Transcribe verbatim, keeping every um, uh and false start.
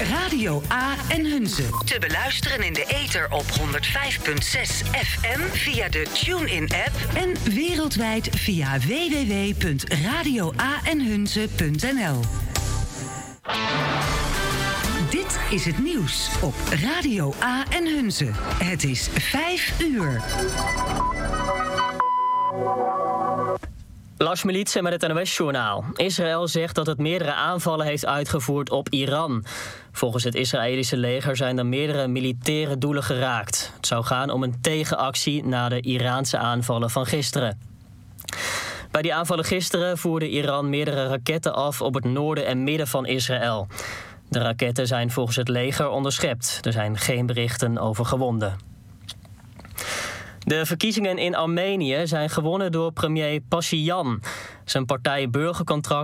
Radio A en Hunze. Te beluisteren in de ether op honderd vijf komma zes F M via de TuneIn-app en wereldwijd via w w w punt radio a en hunze punt n l. Dit is het nieuws op Radio A en Hunze. Het is vijf uur. Lars Militsen met het N O S-journaal. Israël zegt dat het meerdere aanvallen heeft uitgevoerd op Iran. Volgens het Israëlische leger zijn er meerdere militaire doelen geraakt. Het zou gaan om een tegenactie na de Iraanse aanvallen van gisteren. Bij die aanvallen gisteren voerde Iran meerdere raketten af op het noorden en midden van Israël. De raketten zijn volgens het leger onderschept. Er zijn geen berichten over gewonden. De verkiezingen in Armenië zijn gewonnen door premier Pashinyan. Zijn partij Burgercontract